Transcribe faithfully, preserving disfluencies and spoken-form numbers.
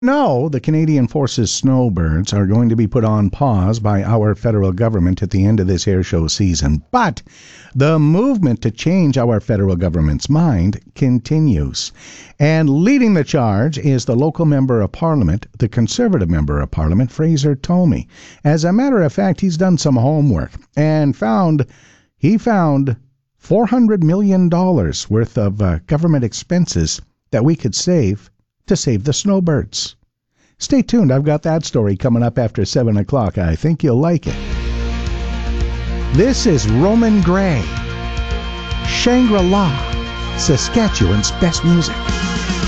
No, the Canadian Forces snowbirds are going to be put on pause by our federal government at the end of this air show season. But the movement to change our federal government's mind continues. And leading the charge is the local member of parliament, the Conservative member of parliament, Fraser Tomey. As a matter of fact, he's done some homework and found he found four hundred million dollars worth of uh, government expenses that we could save to save the snowbirds. Stay tuned. I've got that story coming up after seven o'clock. I think you'll like it. This is Roman Gray, Shangri-La, Saskatchewan's best music.